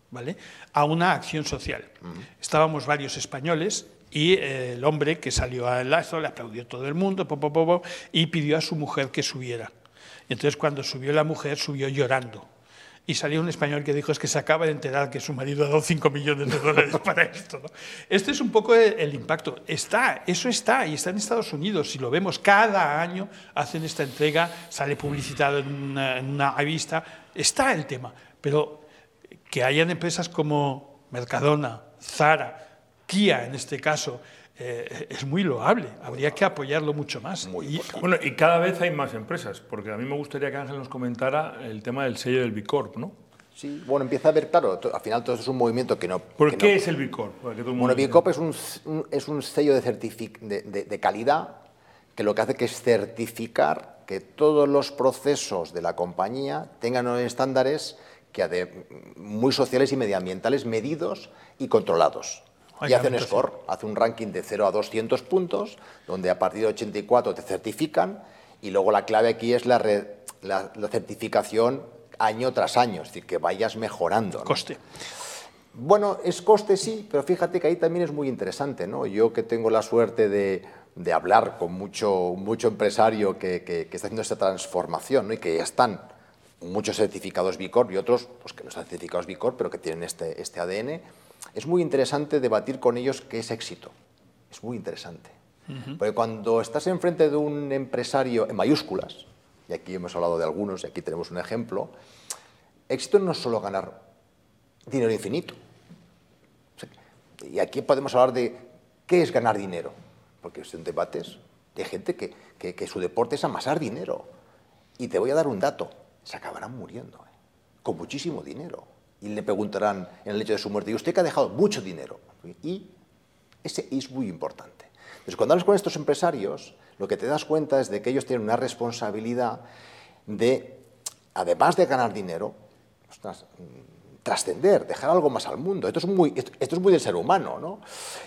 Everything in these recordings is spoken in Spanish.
¿vale?, a una acción social. Estábamos varios españoles y el hombre que salió al lazo le aplaudió todo el mundo y pidió a su mujer que subiera. Y entonces cuando subió la mujer, subió llorando. Y salió un español que dijo, es que se acaba de enterar que su marido ha dado 5 millones de dólares para esto, ¿no? Este es un poco el impacto. Eso está en Estados Unidos. Si lo vemos, cada año hacen esta entrega, sale publicitado en una revista. Está el tema. Pero que hayan empresas como Mercadona, Zara, Kia en este caso, es muy loable. Habría que apoyarlo mucho más. Bueno, y cada vez hay más empresas, porque a mí me gustaría que Ángel nos comentara el tema del sello del B Corp, ¿no? Sí, bueno, empieza a ver, claro, al final todo eso es un movimiento que no... ¿Por qué es el B Corp? Bueno, B Corp es un sello de calidad que lo que hace que es certificar que todos los procesos de la compañía tengan unos estándares muy sociales y medioambientales medidos y controlados. Y hace un score, hace un ranking de 0 a 200 puntos, donde a partir de 84 te certifican, y luego la clave aquí es la certificación año tras año, es decir, que vayas mejorando, ¿no? Coste. Bueno, es coste sí, pero fíjate que ahí también es muy interesante, ¿no? Yo que tengo la suerte de hablar con mucho empresario que está haciendo esta transformación, ¿no?, y que ya están muchos certificados B Corp y otros pues, que no están certificados B Corp, pero que tienen este ADN, es muy interesante debatir con ellos qué es éxito. Es muy interesante. Porque cuando estás enfrente de un empresario en mayúsculas, y aquí hemos hablado de algunos, y aquí tenemos un ejemplo, éxito no es solo ganar dinero infinito. Y aquí podemos hablar de qué es ganar dinero, porque son debates de gente que su deporte es amasar dinero. Y te voy a dar un dato, se acabarán muriendo, con muchísimo dinero. Y le preguntarán en el hecho de su muerte, ¿y usted que ha dejado mucho dinero? Y ese es muy importante. Entonces, cuando hablas con estos empresarios, lo que te das cuenta es de que ellos tienen una responsabilidad de, además de ganar dinero, trascender, dejar algo más al mundo. Esto es muy del ser humano, ¿no?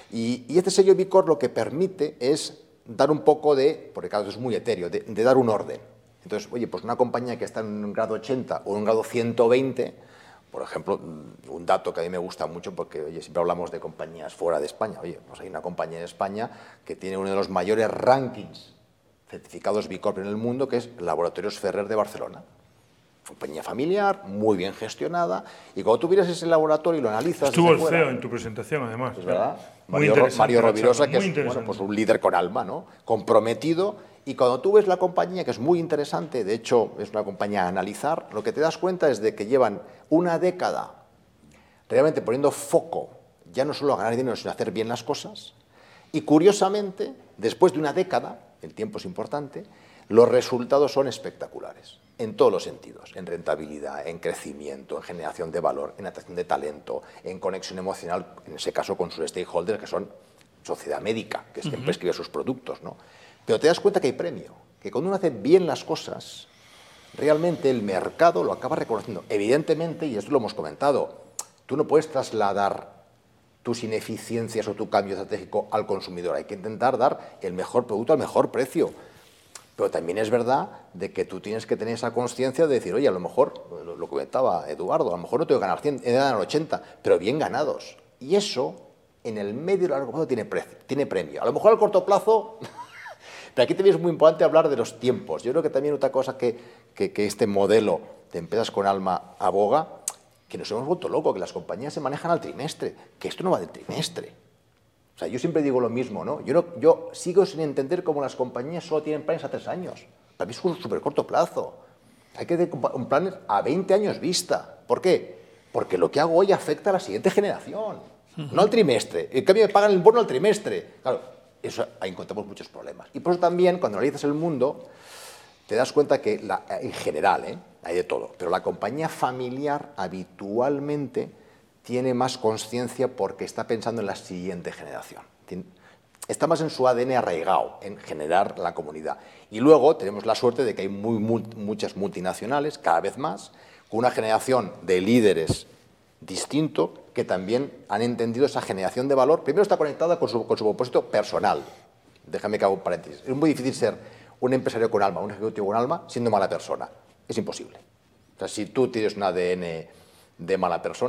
Y este sello B Corp lo que permite es dar un poco de, porque claro, es muy etéreo, de dar un orden. Entonces, oye, pues una compañía que está en un grado 80 o en un grado 120, por ejemplo, un dato que a mí me gusta mucho, porque oye, siempre hablamos de compañías fuera de España. Oye, pues hay una compañía en España que tiene uno de los mayores rankings certificados B Corp en el mundo, que es Laboratorios Ferrer de Barcelona. Compañía familiar, muy bien gestionada, y cuando tú miras ese laboratorio y lo analizas... Estuvo el CEO en tu presentación, además. Es verdad. Mario Rovirosa, que es bueno, pues un líder con alma, ¿no?, comprometido. Y cuando tú ves la compañía, que es muy interesante, de hecho es una compañía a analizar, lo que te das cuenta es de que llevan una década realmente poniendo foco, ya no solo a ganar dinero, sino a hacer bien las cosas. Y curiosamente, después de una década, el tiempo es importante, los resultados son espectaculares, en todos los sentidos, en rentabilidad, en crecimiento, en generación de valor, en atracción de talento, en conexión emocional, en ese caso con sus stakeholders, que son sociedad médica, que es quien prescribe sus productos, ¿no? Pero te das cuenta que hay premio, que cuando uno hace bien las cosas, realmente el mercado lo acaba reconociendo. Evidentemente, y esto lo hemos comentado, tú no puedes trasladar tus ineficiencias o tu cambio estratégico al consumidor. Hay que intentar dar el mejor producto al mejor precio. Pero también es verdad de que tú tienes que tener esa conciencia de decir, oye, a lo mejor, lo comentaba Eduardo, a lo mejor no tengo que ganar 100, he de ganar 80, pero bien ganados. Y eso, en el medio y largo plazo, tiene premio. A lo mejor al corto plazo... Pero aquí también es muy importante hablar de los tiempos. Yo creo que también otra cosa que este modelo de empresas con alma aboga, que nos hemos vuelto locos, que las compañías se manejan al trimestre, que esto no va del trimestre. O sea, yo siempre digo lo mismo, ¿no? Yo sigo sin entender cómo las compañías solo tienen planes a 3 años. Para mí es un súper corto plazo. Hay que tener un plan a 20 años vista. ¿Por qué? Porque lo que hago hoy afecta a la siguiente generación, no al trimestre. En cambio, me pagan el bono al trimestre. Claro, eso, ahí encontramos muchos problemas. Y por eso también, cuando analizas el mundo, te das cuenta que, en general, hay de todo, pero la compañía familiar habitualmente tiene más conciencia porque está pensando en la siguiente generación. Está más en su ADN arraigado, en generar la comunidad. Y luego tenemos la suerte de que hay muchas multinacionales, cada vez más, con una generación de líderes distinto, que también han entendido esa generación de valor. Primero está conectada con su propósito personal. Déjame que haga un paréntesis. Es muy difícil ser un empresario con alma, un ejecutivo con alma, siendo mala persona. Es imposible. O sea, si tú tienes un ADN de mala persona,